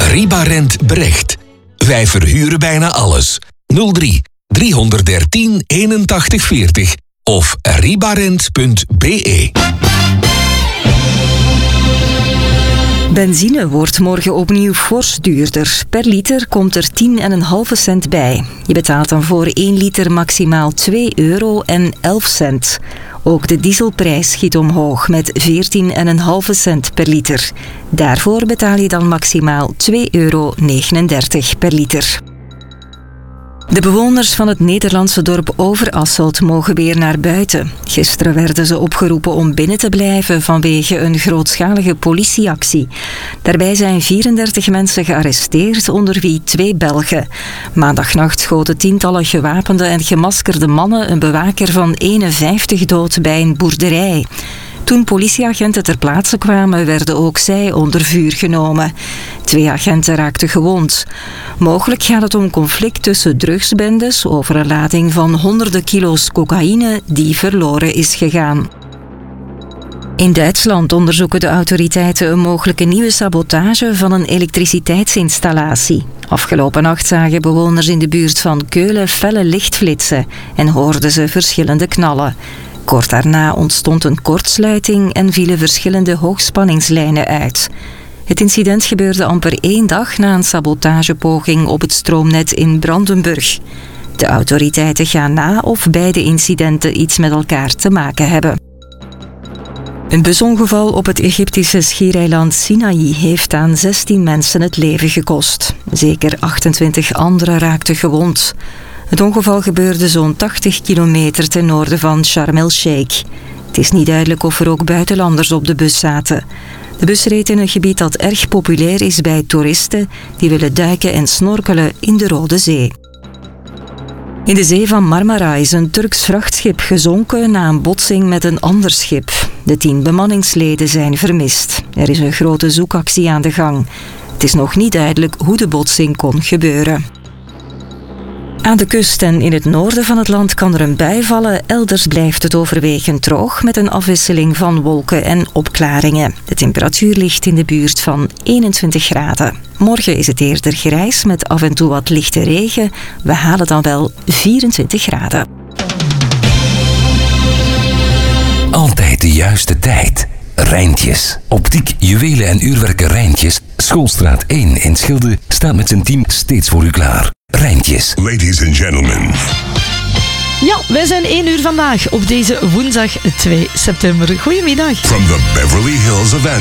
Ribarent Brecht. Wij verhuren bijna alles. 03 313 81 40 of ribarent.be. Benzine wordt morgen opnieuw fors duurder. Per liter komt er 10,5 cent bij. Je betaalt dan voor 1 liter maximaal €2,11. Ook de dieselprijs schiet omhoog met 14,5 cent per liter. Daarvoor betaal je dan maximaal €2,39 per liter. De bewoners van het Nederlandse dorp Overasselt mogen weer naar buiten. Gisteren werden ze opgeroepen om binnen te blijven vanwege een grootschalige politieactie. Daarbij zijn 34 mensen gearresteerd, onder wie 2 Belgen. Maandagnacht schoten tientallen gewapende en gemaskerde mannen een bewaker van 51 dood bij een boerderij. Toen politieagenten ter plaatse kwamen, werden ook zij onder vuur genomen. 2 agenten raakten gewond. Mogelijk gaat het om conflict tussen drugsbendes over een lading van honderden kilo's cocaïne die verloren is gegaan. In Duitsland onderzoeken de autoriteiten een mogelijke nieuwe sabotage van een elektriciteitsinstallatie. Afgelopen nacht zagen bewoners in de buurt van Keulen felle lichtflitsen en hoorden ze verschillende knallen. Kort daarna ontstond een kortsluiting en vielen verschillende hoogspanningslijnen uit. Het incident gebeurde amper 1 dag na een sabotagepoging op het stroomnet in Brandenburg. De autoriteiten gaan na of beide incidenten iets met elkaar te maken hebben. Een busongeval op het Egyptische schiereiland Sinaï heeft aan 16 mensen het leven gekost. Zeker 28 anderen raakten gewond. Het ongeval gebeurde zo'n 80 kilometer ten noorden van Sharm el-Sheikh. Het is niet duidelijk of er ook buitenlanders op de bus zaten. De bus reed in een gebied dat erg populair is bij toeristen die willen duiken en snorkelen in de Rode Zee. In de zee van Marmara is een Turks vrachtschip gezonken na een botsing met een ander schip. De 10 bemanningsleden zijn vermist. Er is een grote zoekactie aan de gang. Het is nog niet duidelijk hoe de botsing kon gebeuren. Aan de kust en in het noorden van het land kan er een bui vallen. Elders blijft het overwegend droog met een afwisseling van wolken en opklaringen. De temperatuur ligt in de buurt van 21 graden. Morgen is het eerder grijs met af en toe wat lichte regen. We halen dan wel 24 graden. Altijd de juiste tijd. Rijntjes. Optiek, juwelen en uurwerken Rijntjes. Schoolstraat 1 in Schilde staat met zijn team steeds voor u klaar. Rijntjes. Ladies and gentlemen. Ja, wij zijn 1 uur vandaag op deze woensdag 2 september. Goedemiddag. From the Beverly Hills of